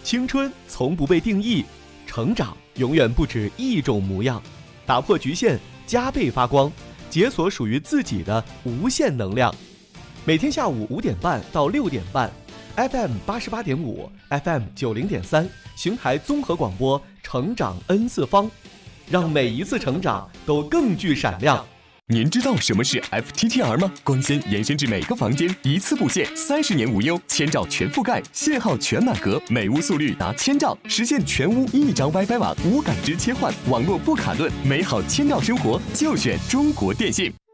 青春从不被定义，成长永远不止一种模样。打破局限，加倍发光，解锁属于自己的无限能量。每天下午5点半到6点半 ，FM 88.5 ，FM 90.3，邢台综合广播，成长 N 次方，让每一次成长都更具闪亮。 您知道什么是 FTTR 吗？光纤延伸至每个房间，一次布线，30年无忧，1000兆全覆盖，信号全满格，每屋速率达1000兆，实现全屋1张 WiFi 网无感知切换，网络不卡顿，美好1000兆生活就选中国电信。